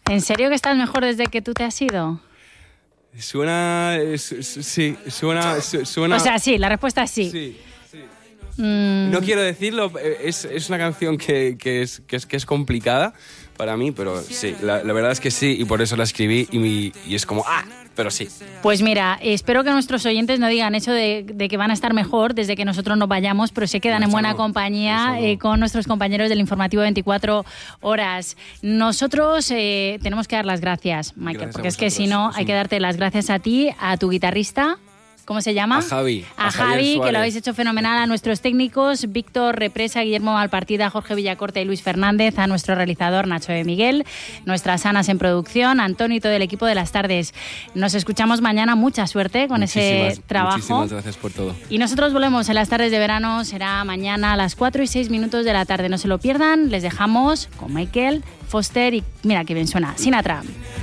¿En serio que estás mejor desde que tú te has ido? Suena... O sea, sí, la respuesta es sí. Sí. No quiero decirlo, es una canción que es complicada para mí, pero sí, la verdad es que sí, y por eso la escribí y es como, pero sí. Pues mira, espero que nuestros oyentes no digan eso de que van a estar mejor desde que nosotros nos vayamos, pero se quedan en buena compañía con nuestros compañeros del informativo 24 horas. Nosotros tenemos que dar las gracias, Michael, porque es que si no, hay que darte las gracias a ti, a tu guitarrista. ¿Cómo se llama? A Javi. A Javi, que lo habéis hecho fenomenal. A nuestros técnicos, Víctor Represa, Guillermo Malpartida, Jorge Villacorta y Luis Fernández. A nuestro realizador, Nacho de Miguel. Nuestras Anas en producción. Antonio y todo el equipo de Las Tardes. Nos escuchamos mañana. Mucha suerte con ese trabajo. Muchísimas gracias por todo. Y nosotros volvemos en Las Tardes de Verano. Será mañana a las 4:06 de la tarde. No se lo pierdan. Les dejamos con Michael Foster y mira qué bien suena. Sinatra.